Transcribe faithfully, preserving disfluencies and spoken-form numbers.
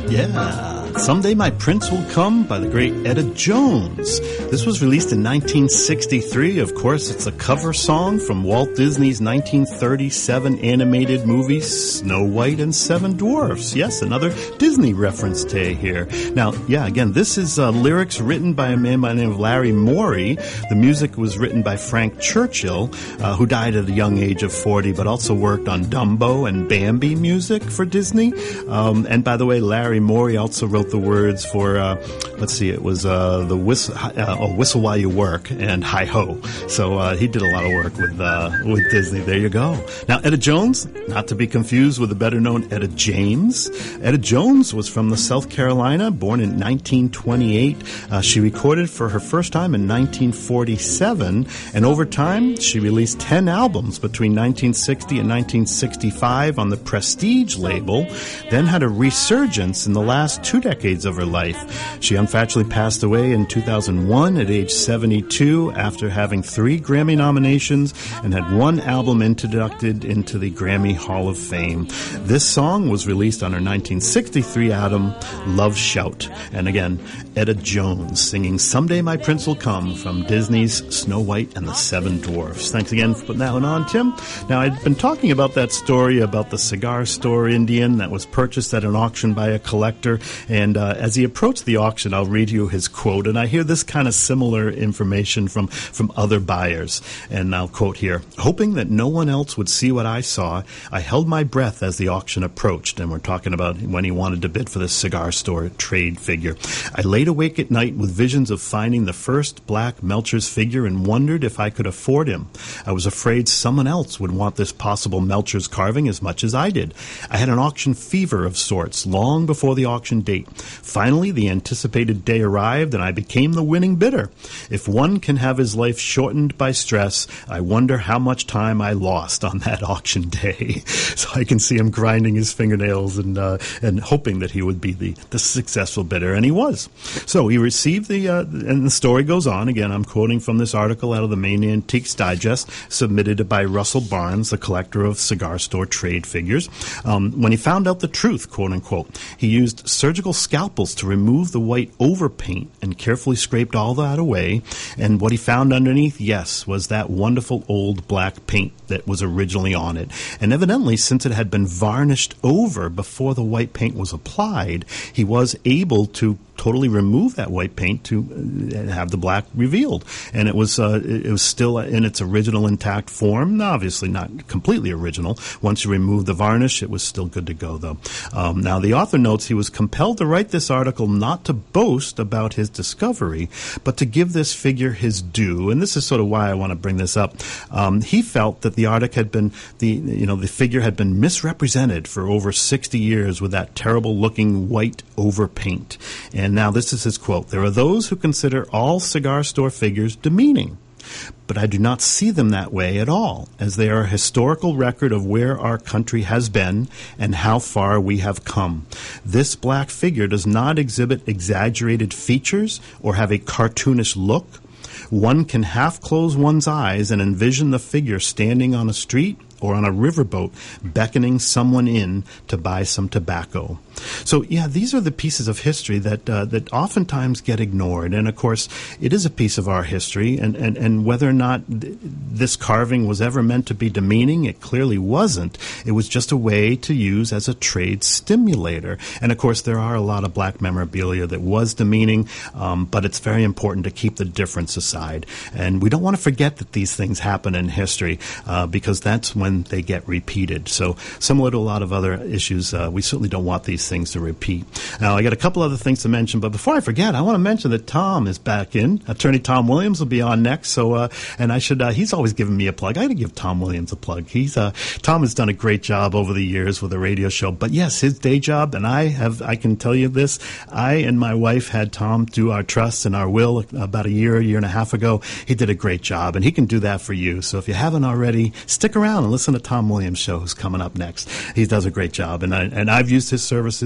Yeah, Someday My Prince Will Come by the great Etta Jones. This was released in nineteen sixty-three. Of course, it's a cover song from Walt Disney's nineteen thirty-seven animated movie Snow White and Seven Dwarfs. Yes, another Disney reference to here. Now, yeah, again, this is uh, lyrics written by a man by the name of Larry Morey. The music was written by Frank Churchill, uh, who died at a young age of forty, but also worked on Dumbo and Bambi music for Disney. Um, and by the way, Larry Morey also wrote the words for, uh, let's see, it was uh, the whistle, uh, oh, Whistle While You Work and Hi Ho. So uh, he did a lot of work with uh, with Disney. There you go. Now, Etta Jones, not to be confused with the better-known Etta James. Etta Jones was from the South Carolina, born in nineteen twenty-eight. Uh, she recorded for her first time in nineteen forty-seven, and over time, she released ten albums between nineteen sixty and nineteen sixty-five on the Prestige label, then had a resurgence in the last two decades of her life. She unfortunately passed away in two thousand one at age seventy-two after having three Grammy nominations and had one album inducted into the Grammy Hall of Fame. This song was released on her nineteen sixty-three album, Love Shout. And again, Etta Jones singing Someday My Prince Will Come from Disney's Snow White and the Seven Dwarfs. Thanks again for putting that one on, Tim. Now, I'd been talking about that story about the cigar store Indian that was purchased at an auction by a collector. And uh, as he approached the auction, I'll read you his quote. And I hear this kind of similar information from, from other buyers. And I'll quote here, "Hoping that no one else would see what I saw, I held my breath as the auction approached." And we're talking about when he wanted to bid for this cigar store trade figure. "I laid awake at night with visions of finding the first black Melchers figure and wondered if I could afford him. I was afraid someone else would want this possible Melchers carving as much as I did. I had an auction fever of sorts long before the auction date. Finally, the anticipated day arrived, and I became the winning bidder. If one can have his life shortened by stress, I wonder how much time I lost on that auction day." So I can see him grinding his fingernails and uh, and hoping that he would be the, the successful bidder, and he was. So he received the, uh, and the story goes on. Again, I'm quoting from this article out of the Maine Antiques Digest, submitted by Russell Barnes, the collector of cigar store trade figures. Um, when he found out the truth, quote unquote, he used surgical scalpels to remove the white overpaint and carefully scraped all that away. And what he found underneath, yes, was that wonderful old black paint that was originally on it. And evidently, since it had been varnished over before the white paint was applied, he was able to totally remove that white paint to have the black revealed. And it was uh, it was still in its original intact form. Obviously not completely original. Once you remove the varnish, it was still good to go, though. Um, now, the author notes he was compelled to write this article not to boast about his discovery, but to give this figure his due. And this is sort of why I want to bring this up. Um, he felt that the article had been, the you know, the figure had been misrepresented for over sixty years with that terrible-looking white overpaint. And now this is his quote, "There are those who consider all cigar store figures demeaning, but I do not see them that way at all, as they are a historical record of where our country has been and how far we have come. This black figure does not exhibit exaggerated features or have a cartoonish look. One can half close one's eyes and envision the figure standing on a street or on a riverboat beckoning someone in to buy some tobacco." So, yeah, these are the pieces of history that uh, that oftentimes get ignored. And, of course, it is a piece of our history. And, and, and whether or not th- this carving was ever meant to be demeaning, it clearly wasn't. It was just a way to use as a trade stimulator. And, of course, there are a lot of black memorabilia that was demeaning, um, but it's very important to keep the difference aside. And we don't want to forget that these things happen in history uh, because that's when they get repeated. So, similar to a lot of other issues, uh, we certainly don't want these things to repeat. Now, I got a couple other things to mention, but before I forget, I want to mention that Tom is back in. Attorney Tom Williams will be on next, so uh, and I should. Uh, he's always giving me a plug. I got to give Tom Williams a plug. He's uh, Tom has done a great job over the years with the radio show, but yes, his day job, and I have. I can tell you this: I and my wife had Tom do our trust and our will about a year, a year and a half ago. He did a great job, and he can do that for you. So if you haven't already, stick around and listen to Tom Williams' show, who's coming up next. He does a great job, and I and I've used his services